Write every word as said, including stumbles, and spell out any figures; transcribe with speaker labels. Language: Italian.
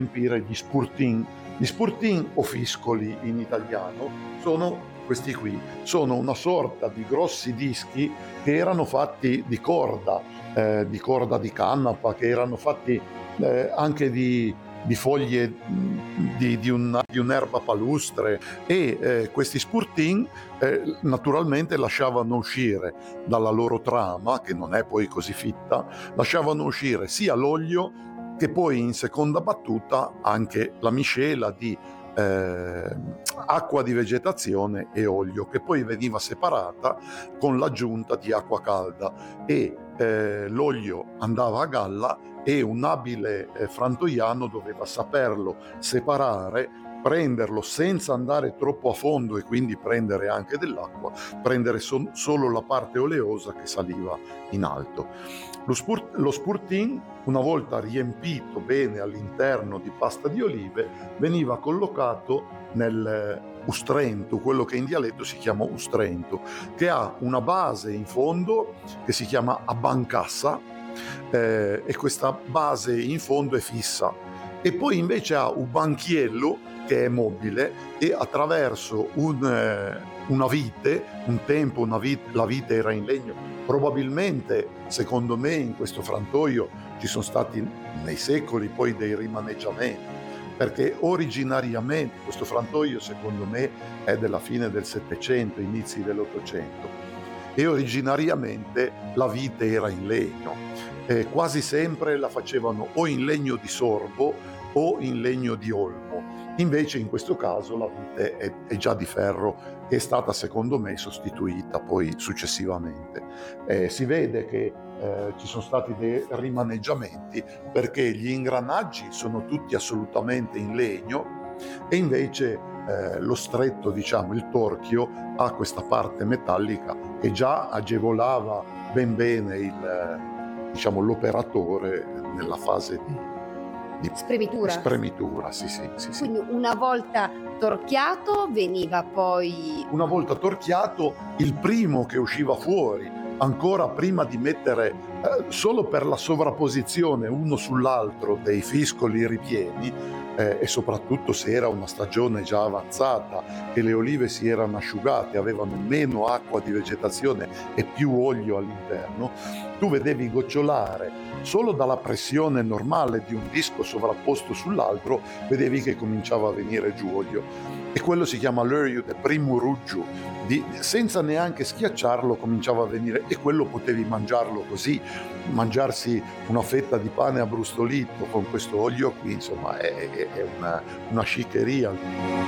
Speaker 1: riempire gli spurtin. Gli spurtin o fiscoli in italiano sono questi qui, sono una sorta di grossi dischi che erano fatti di corda, eh, di corda di canapa, che erano fatti eh, anche di, di foglie mh, di, di, una, di un'erba palustre e eh, questi spurtin eh, naturalmente lasciavano uscire dalla loro trama, che non è poi così fitta, lasciavano uscire sia l'olio che poi in seconda battuta anche la miscela di eh, acqua di vegetazione e olio, che poi veniva separata con l'aggiunta di acqua calda e eh, l'olio andava a galla e un abile eh, frantoiano doveva saperlo separare, prenderlo senza andare troppo a fondo e quindi prendere anche dell'acqua, prendere so- solo la parte oleosa che saliva in alto. Lo, spur- lo spurtin, una volta riempito bene all'interno di pasta di olive, veniva collocato nel ustrento, quello che in dialetto si chiama ustrento, che ha una base in fondo che si chiama abancassa eh, e questa base in fondo è fissa. E poi invece ha un banchiello che è mobile e attraverso un, eh, una vite, un tempo una vite, la vite era in legno, probabilmente secondo me in questo frantoio ci sono stati nei secoli poi dei rimaneggiamenti, perché originariamente questo frantoio secondo me è della fine del Settecento, inizi dell'Ottocento, e originariamente la vite era in legno. Eh, quasi sempre la facevano o in legno di sorbo o in legno di olmo. Invece in questo caso la vite è, è già di ferro e è stata secondo me sostituita poi successivamente. Eh, si vede che eh, ci sono stati dei rimaneggiamenti perché gli ingranaggi sono tutti assolutamente in legno e invece eh, lo stretto, diciamo, il torchio ha questa parte metallica che già agevolava ben bene il, diciamo, l'operatore nella fase di Di
Speaker 2: Spremitura.
Speaker 1: spremitura, sì, sì, sì, sì.
Speaker 2: Quindi una volta torchiato veniva poi...
Speaker 1: Una volta torchiato, il primo che usciva fuori, ancora prima di mettere, eh, solo per la sovrapposizione uno sull'altro dei fiscoli ripieni, eh, e soprattutto se era una stagione già avanzata e le olive si erano asciugate, avevano meno acqua di vegetazione e più olio all'interno, tu vedevi gocciolare solo dalla pressione normale di un disco sovrapposto sull'altro, vedevi che cominciava a venire giù olio. E quello si chiama l'olio del primo ruggio, di, senza neanche schiacciarlo cominciava a venire, e quello potevi mangiarlo così, mangiarsi una fetta di pane abbrustolito con questo olio qui, insomma è, è, è una, una sciccheria.